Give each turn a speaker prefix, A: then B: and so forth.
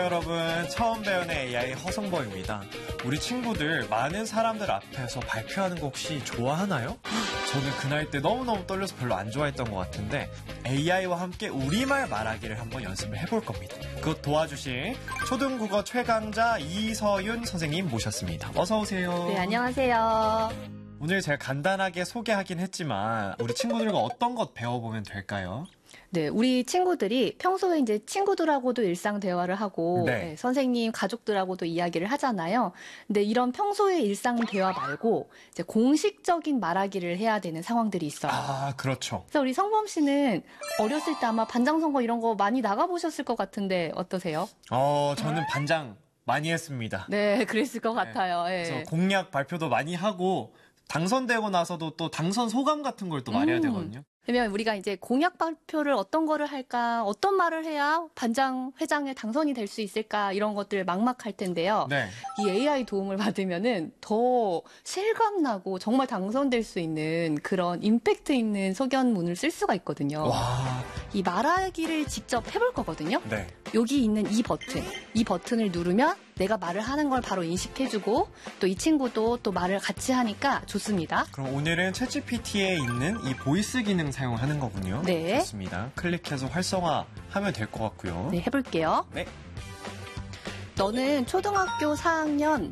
A: 여러분, 처음 배우는 AI 허성범입니다. 우리 친구들 많은 사람들 앞에서 발표하는 거 혹시 좋아하나요? 저는 그 나이 때 너무너무 떨려서 별로 안 좋아했던 것 같은데 AI와 함께 우리말 말하기를 한번 연습을 해볼 겁니다. 그것 도와주실 초등국어 최강자 이서윤 선생님 모셨습니다. 어서 오세요.
B: 네, 안녕하세요.
A: 오늘 제가 간단하게 소개하긴 했지만 우리 친구들과 어떤 것 배워보면 될까요?
B: 네, 우리 친구들이 평소에 이제 친구들하고도 일상 대화를 하고
A: 네.
B: 선생님, 가족들하고도 이야기를 하잖아요. 근데 이런 평소의 일상 대화 말고 이제 공식적인 말하기를 해야 되는 상황들이 있어요.
A: 아, 그렇죠.
B: 그래서 우리 성범 씨는 어렸을 때 아마 반장 선거 이런 거 많이 나가보셨을 것 같은데 어떠세요?
A: 저는 반장 많이 했습니다.
B: 네, 그랬을 것 같아요. 예.
A: 그래서 공약 발표도 많이 하고 당선되고 나서도 또 당선 소감 같은 걸 또 말해야 되거든요.
B: 그러면 우리가 이제 공약 발표를 어떤 거를 할까, 어떤 말을 해야 반장, 회장에 당선이 될 수 있을까 이런 것들 막막할 텐데요.
A: 네.
B: 이 AI 도움을 받으면은 더 실감나고 정말 당선될 수 있는 그런 임팩트 있는 소견문을 쓸 수가 있거든요.
A: 와.
B: 이 말하기를 직접 해볼 거거든요.
A: 네.
B: 여기 있는 이 버튼을 누르면 내가 말을 하는 걸 바로 인식해주고 또 이 친구도 또 말을 같이 하니까 좋습니다.
A: 그럼 오늘은 챗GPT에 있는 이 보이스 기능 사용하는 거군요.
B: 네.
A: 좋습니다. 클릭해서 활성화하면 될 것 같고요.
B: 네, 해볼게요.
A: 네.
B: 너는 초등학교 4학년